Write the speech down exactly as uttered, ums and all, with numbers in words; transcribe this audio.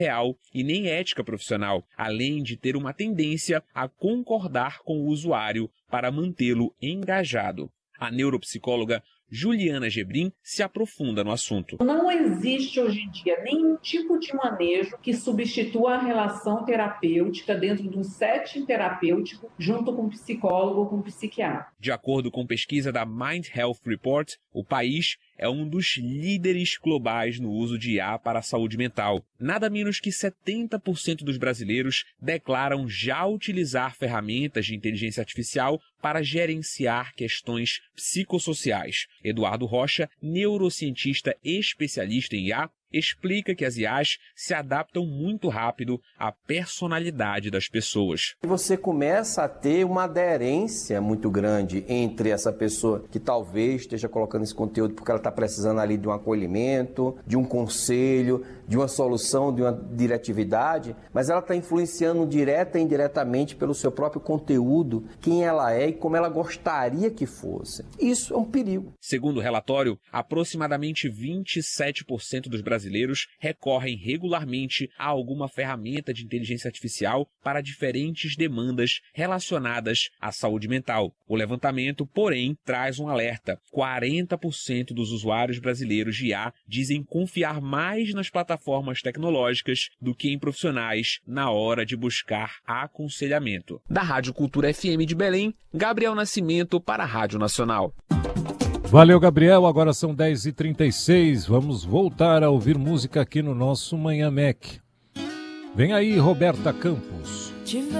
real e nem ética profissional, além de ter uma tendência a concordar com o usuário para mantê-lo engajado. A neuropsicóloga Juliana Gebrim se aprofunda no assunto. Não existe hoje em dia nenhum tipo de manejo que substitua a relação terapêutica dentro de um setting terapêutico junto com o psicólogo ou com o psiquiatra. De acordo com pesquisa da Mind Health Report, o país é um dos líderes globais no uso de I A para a saúde mental. Nada menos que setenta por cento dos brasileiros declaram já utilizar ferramentas de inteligência artificial para gerenciar questões psicossociais. Eduardo Rocha, neurocientista especialista em I A, explica que as I As se adaptam muito rápido à personalidade das pessoas. Você começa a ter uma aderência muito grande entre essa pessoa que talvez esteja colocando esse conteúdo porque ela está precisando ali de um acolhimento, de um conselho, de uma solução, de uma diretividade, mas ela está influenciando direta e indiretamente pelo seu próprio conteúdo, quem ela é e como ela gostaria que fosse. Isso é um perigo. Segundo o relatório, aproximadamente vinte e sete por cento dos brasileiros brasileiros recorrem regularmente a alguma ferramenta de inteligência artificial para diferentes demandas relacionadas à saúde mental. O levantamento, porém, traz um alerta. quarenta por cento dos usuários brasileiros de I A dizem confiar mais nas plataformas tecnológicas do que em profissionais na hora de buscar aconselhamento. Da Rádio Cultura F M de Belém, Gabriel Nascimento para a Rádio Nacional. Valeu, Gabriel. Agora são dez e trinta e seis. Vamos voltar a ouvir música aqui no nosso Manhã Mac. Vem aí, Roberta Campos.